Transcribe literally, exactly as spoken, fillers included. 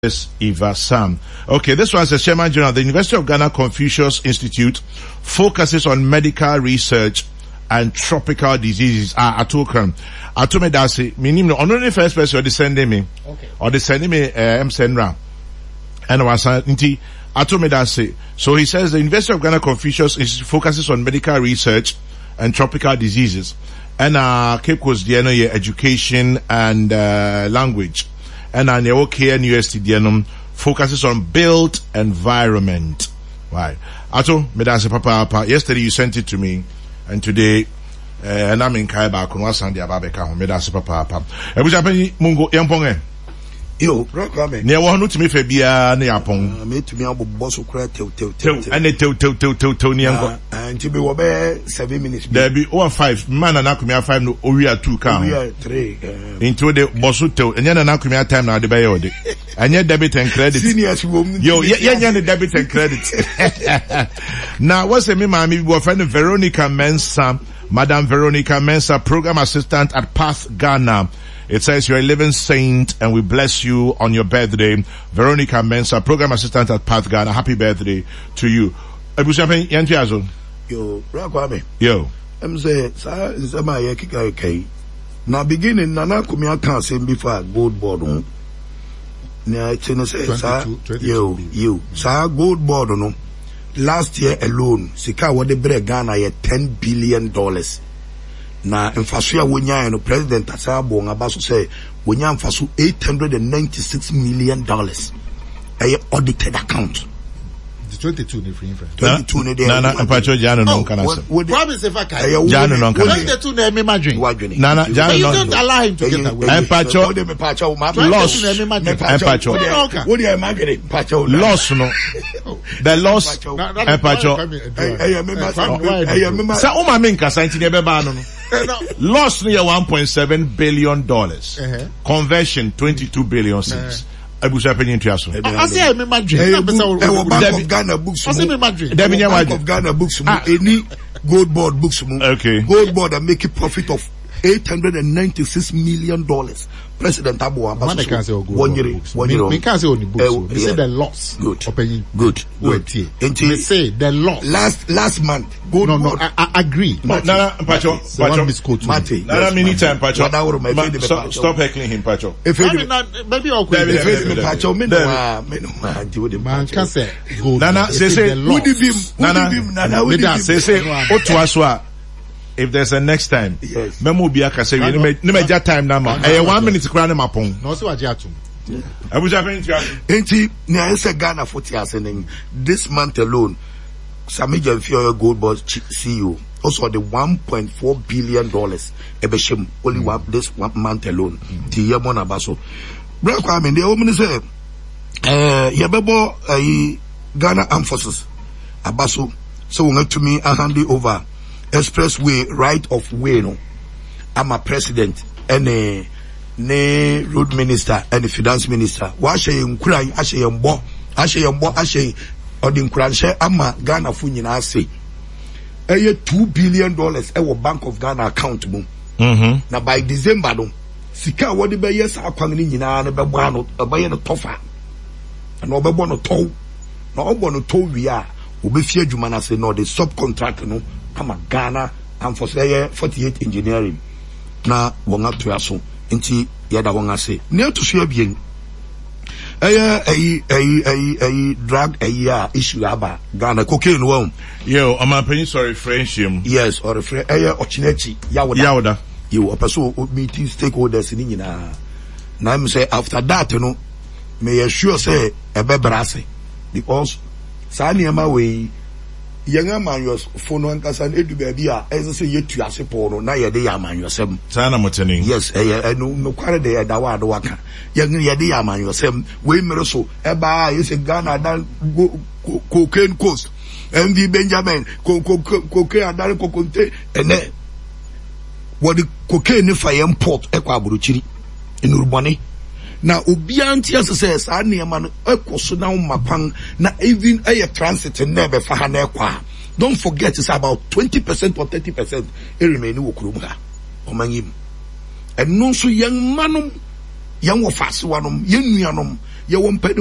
Eva Sam. Okay, this one says, Chairman General, the University of Ghana Confucius Institute focuses on medical research and tropical diseases. Ah, Atokan. Atome Dasi, minimum, only the first person or sending me. Okay. Or the sending me, uh, M. Senra. And I was saying, Atome Dasi. So he says the University of Ghana Confucius Institute focuses on medical research and tropical diseases. And, uh, Cape Coast, the education and, uh, language. And an OK N U S T D N focuses on built environment. Right. Ato, medase papa, yesterday you sent it to me, and today, uh, and I'm in Kaiba, Kunwasan, the Ababeka, medase papa. Ebuja Mungo, Yamponge. Yo, Rockame. Near one to me, Fabia, Neapong. Made to me a boss of crack till till till, and they till till till till Tony and to be over seven minutes. There be over five, man and Akumia five, no, Oria two count. Three. Into the Bosuto, and then an Akumia time now the Bayode. And yet debit and credit. Seniors woman. Yo, yeah, yeah, the debit and credit. Now, what's the name, Mammy? We're friend Veronica Mensa, Madam Veronica Mensa, program assistant at Path Ghana. It says you're a living saint and we bless you on your birthday. Veronica Mensa, program assistant at Path Ghana. Happy birthday to you. Ebusapen Yantiazo. Yo, Rakwame. Yo. I'm saying, sir, is my okay. Now beginning, Nana Kumia can't say before gold board on. Now it's in a say, sir, yo, you, sir, gold board on. Last year alone, Sika what the break Ghana had ten billion dollars. Na mfaso wonya no president asabo ngabaso say wonya mfaso eight hundred ninety-six million dollars a audited account. The twenty-two ne free friend twenty-two ne dey na na mpacho jano no kana say promise if I can jano no kana twenty-two na me madwen na na jano no you don't allow him to get away mpacho o dey me pacho ma loss mpacho what dey imagine pacho loss no the loss mpacho eh me sa o ma me nkasa nti ne be ba no loss near one point seven billion dollars. Uh-huh. Conversion twenty-two billion cedis. Abusa penny into aso. I say me madrid. Bank of Ghana books. I say me madrid. Bank of Ghana books. Any gold board books. Okay. Gold board that make a profit of eight hundred ninety-six million dollars. President Abu Abaso. One year. One year. Me can't say only books. They say the loss. Good. Good. Good. They say the loss. Last last month. Gold no, no, I, I agree. No, no, Pacho. Pacho. Mate. No, no, minute time, Pacho. Stop, stop heckling him, Pacho. If maybe I'll quit. Pacho, me no, me no. Man can say gold. Nana, say say. Who did him? Nana, Nana, who did him? Say say. Otuaswa. If there's a next time, yes. Memo Biaka say, you may just time now, man. One minute to crown him upon. No, so I just. I was having to. Ain't now it's a Ghana forty years and this month alone, Samija Fioyo Gold Board C E O also the one point four billion dollars. Ebeshim only one this one month alone. The Yamon Abaso. Black women, the woman say, uh, Yabebo, uh, Ghana Armed Forces Abaso. So when to me, I hand it over. Expressway right of way no. I'm a president and a ne road minister and a finance minister. Wa she nkura ashe yembo ashe yembo ashe odin nkura she ama Ghana fu nyina say. Eye two billion dollars e wo Bank of Ghana account mu. Mhm. Na by December no sika wo de be yes akwan ni nyina ne be bo ano e be no tofa. Na obebo no tow. Na obo no tow wi a obefie adwuma na say no the subcontract no I'm a Ghana and for say forty-eight engineering. Na wonga to aso nti yada wonga say near to share bien eh eh eh eh eh drug eh issue aba Ghana cocaine wo yo am a penny sorry French him yes or eh eh ochinachi yawoda yawoda you opeso meeting stakeholders ni nyina na me say after that no me sure say e be brase because sa niema we yanga manus phone one kasan edu baby a eze say yetu ase po no na yede ya manusem sana motene yes eh no no kware de ya dawa do waka yanga yede ya manusem we mere so e ba yese Ghana dan cocaine coast M V Benjamin cocaine dan kokonte ene what the cocaine fire import e kwa buruchiri enurubone na obia ntia se sa niema no ekoso na mapan na even a transit na be fa ha na ekwa. Don't forget it's about twenty percent or thirty percent e remain wo kurom ha omanyim eno so yan manom yan wo fase wanom yan nuanom yɛwɔ mpani